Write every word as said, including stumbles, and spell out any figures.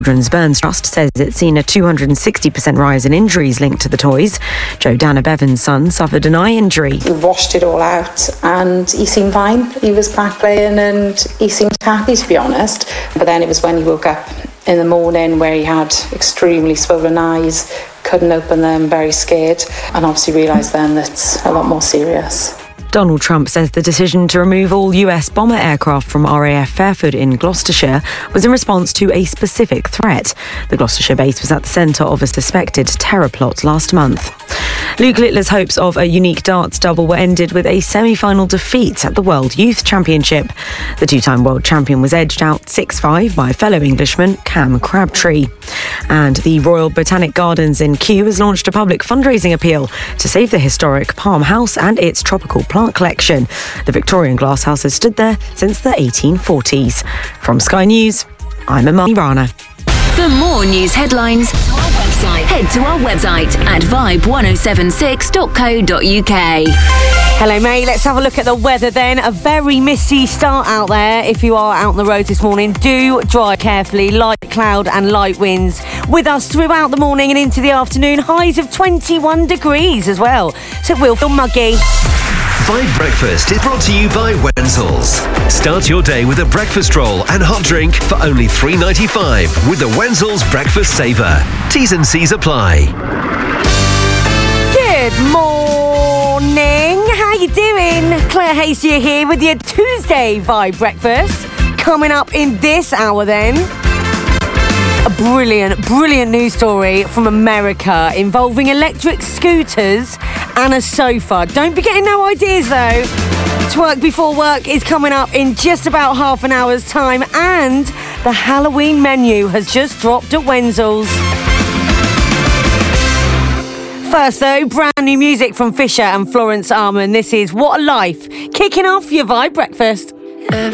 Children's Burns Trust says it's seen a two hundred sixty percent rise in injuries linked to the toys. Joe Dana Bevan's son suffered an eye injury. We washed it all out and he seemed fine. He was back playing and he seemed happy, to be honest. But then it was when he woke up in the morning where he had extremely swollen eyes, couldn't open them, very scared, and obviously realised then that it's a lot more serious. Donald Trump says the decision to remove all U S bomber aircraft from R A F Fairford in Gloucestershire was in response to a specific threat. The Gloucestershire base was at the centre of a suspected terror plot last month. Luke Littler's hopes of a unique darts double were ended with a semi-final defeat at the World Youth Championship. The two-time world champion was edged out six five by fellow Englishman Cam Crabtree. And the Royal Botanic Gardens in Kew has launched a public fundraising appeal to save the historic Palm House and its tropical plant collection. The Victorian glasshouse has stood there since the eighteen forties. From Sky News, I'm Imani Rana. For more news headlines, head to our website at vibe one oh seven six dot co dot uk. Hello, mate. Let's have a look at the weather then. A very misty start out there. If you are out on the road this morning, do drive carefully. Light cloud and light winds with us throughout the morning and into the afternoon. Highs of twenty-one degrees as well. So it will feel muggy. Vibe Breakfast is brought to you by Wenzels. Start your day with a breakfast roll and hot drink for only three pounds ninety-five with the Wenzels Breakfast Saver. T's and C's apply. Good morning. How you doing? Claire Hasty here with your Tuesday Vibe Breakfast. Coming up in this hour then, a brilliant, brilliant news story from America involving electric scooters and a sofa. Don't be getting no ideas though. Twerk Before Work is coming up in just about half an hour's time, and the Halloween menu has just dropped at Wenzels. First though, brand new music from Fisher and Florence Armand. This is What a Life, kicking off your Vibe Breakfast.